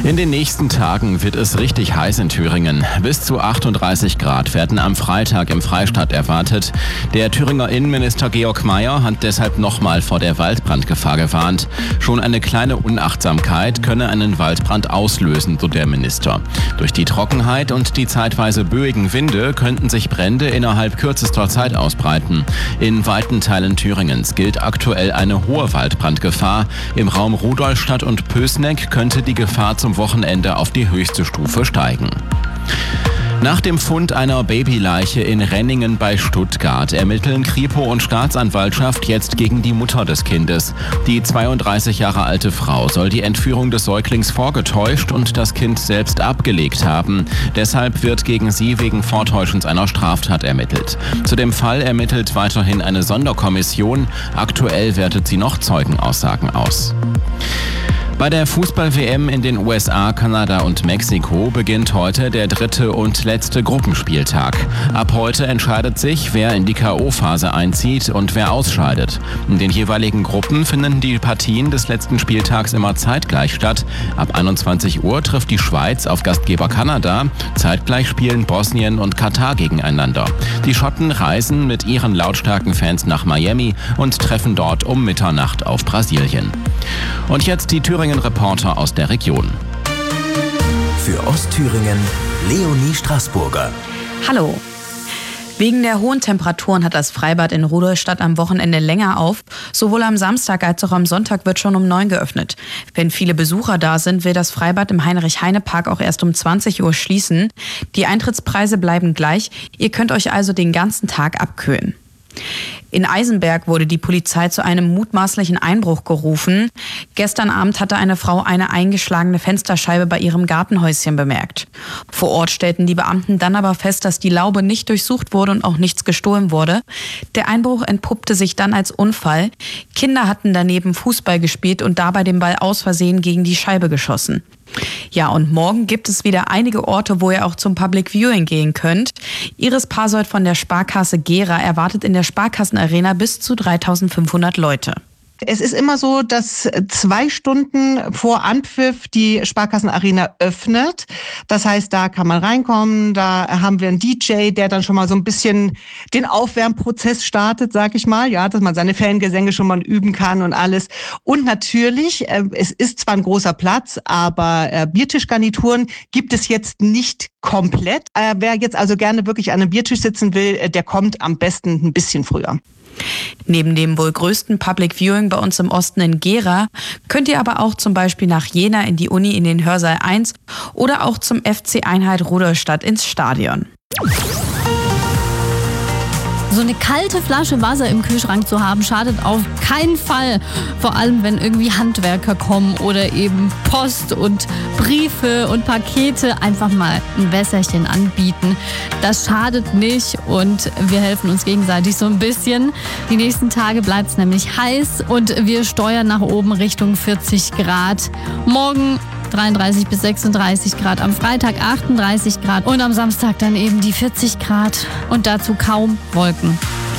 In den nächsten Tagen wird es richtig heiß in Thüringen. Bis zu 38 Grad werden am Freitag im Freistaat erwartet. Der Thüringer Innenminister Georg Mayer hat deshalb nochmal vor der Waldbrandgefahr gewarnt. Schon eine kleine Unachtsamkeit könne einen Waldbrand auslösen, so der Minister. Durch die Trockenheit und die zeitweise böigen Winde könnten sich Brände innerhalb kürzester Zeit ausbreiten. In weiten Teilen Thüringens gilt aktuell eine hohe Waldbrandgefahr. Im Raum Rudolstadt und Pößneck könnte die Gefahr zum Wochenende auf die höchste Stufe steigen. Nach dem Fund einer Babyleiche in Renningen bei Stuttgart ermitteln Kripo und Staatsanwaltschaft jetzt gegen die Mutter des Kindes. Die 32 Jahre alte Frau soll die Entführung des Säuglings vorgetäuscht und das Kind selbst abgelegt haben. Deshalb wird gegen sie wegen Vortäuschens einer Straftat ermittelt. Zu dem Fall ermittelt weiterhin eine Sonderkommission. Aktuell wertet sie noch Zeugenaussagen aus. Bei der Fußball-WM in den USA, Kanada und Mexiko beginnt heute der dritte und letzte Gruppenspieltag. Ab heute entscheidet sich, wer in die K.O.-Phase einzieht und wer ausscheidet. In den jeweiligen Gruppen finden die Partien des letzten Spieltags immer zeitgleich statt. Ab 21 Uhr trifft die Schweiz auf Gastgeber Kanada. Zeitgleich spielen Bosnien und Katar gegeneinander. Die Schotten reisen mit ihren lautstarken Fans nach Miami und treffen dort um Mitternacht auf Brasilien. Und jetzt die Thüringen-Reporter aus der Region. Für Ostthüringen Leonie Straßburger. Hallo. Wegen der hohen Temperaturen hat das Freibad in Rudolstadt am Wochenende länger auf. Sowohl am Samstag als auch am Sonntag wird schon um 9 geöffnet. Wenn viele Besucher da sind, will das Freibad im Heinrich-Heine-Park auch erst um 20 Uhr schließen. Die Eintrittspreise bleiben gleich. Ihr könnt euch also den ganzen Tag abkühlen. In Eisenberg wurde die Polizei zu einem mutmaßlichen Einbruch gerufen. Gestern Abend hatte eine Frau eine eingeschlagene Fensterscheibe bei ihrem Gartenhäuschen bemerkt. Vor Ort stellten die Beamten dann aber fest, dass die Laube nicht durchsucht wurde und auch nichts gestohlen wurde. Der Einbruch entpuppte sich dann als Unfall. Kinder hatten daneben Fußball gespielt und dabei den Ball aus Versehen gegen die Scheibe geschossen. Ja, und morgen gibt es wieder einige Orte, wo ihr auch zum Public Viewing gehen könnt. Iris Pasold von der Sparkasse Gera erwartet in der Sparkassenarena bis zu 3.500 Leute. Es ist immer so, dass 2 Stunden vor Anpfiff die Sparkassenarena öffnet. Das heißt, da kann man reinkommen, da haben wir einen DJ, der dann schon mal so ein bisschen den Aufwärmprozess startet, sag ich mal, ja, dass man seine Fangesänge schon mal üben kann und alles. Und natürlich, es ist zwar ein großer Platz, aber Biertischgarnituren gibt es jetzt nicht komplett. Wer jetzt also gerne wirklich an einem Biertisch sitzen will, der kommt am besten ein bisschen früher. Neben dem wohl größten Public Viewing bei uns im Osten in Gera könnt ihr aber auch zum Beispiel nach Jena in die Uni in den Hörsaal 1 oder auch zum FC Einheit Rudolstadt ins Stadion. So eine kalte Flasche Wasser im Kühlschrank zu haben, schadet auf keinen Fall. Vor allem, wenn irgendwie Handwerker kommen oder eben Post und Briefe und Pakete, einfach mal ein Wässerchen anbieten. Das schadet nicht und wir helfen uns gegenseitig so ein bisschen. Die nächsten Tage bleibt es nämlich heiß und wir steuern nach oben Richtung 40 Grad. Morgen 33 bis 36 Grad, am Freitag 38 Grad und am Samstag dann eben die 40 Grad und dazu kaum Wolken.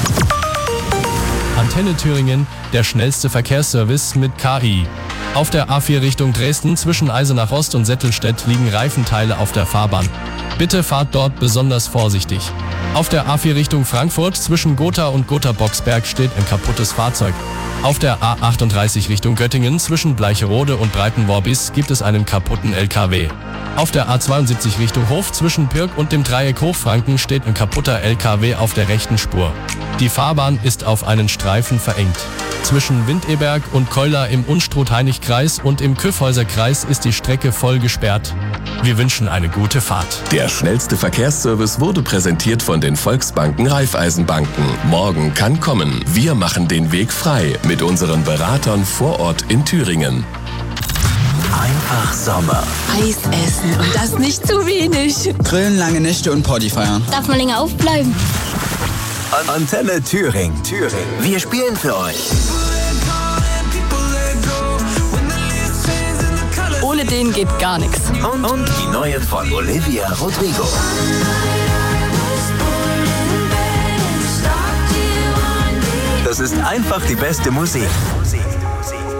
Antenne Thüringen, der schnellste Verkehrsservice mit KI. Auf der A4 Richtung Dresden zwischen Eisenach Ost und Settelstedt liegen Reifenteile auf der Fahrbahn. Bitte fahrt dort besonders vorsichtig. Auf der A4 Richtung Frankfurt zwischen Gotha und Gotha-Boxberg steht ein kaputtes Fahrzeug. Auf der A38 Richtung Göttingen zwischen Bleicherode und Breitenworbis gibt es einen kaputten LKW. Auf der A72 Richtung Hof zwischen Pirk und dem Dreieck Hochfranken steht ein kaputter LKW auf der rechten Spur. Die Fahrbahn ist auf einen Streifen verengt. Zwischen Windeberg und Keuler im Unstrut-Heinig-Kreis und im Kyffhäuser-Kreis ist die Strecke voll gesperrt. Wir wünschen eine gute Fahrt. Der schnellste Verkehrsservice wurde präsentiert von den Volksbanken Raiffeisenbanken. Morgen kann kommen. Wir machen den Weg frei mit unseren Beratern vor Ort in Thüringen. Einfach Sommer. Eis essen und das nicht zu wenig. Grillen, lange Nächte und Party feiern. Darf man länger aufbleiben? Antenne Thüringen. Wir spielen für euch. Ohne den geht gar nichts. Und die neue von Olivia Rodrigo. Das ist einfach die beste Musik.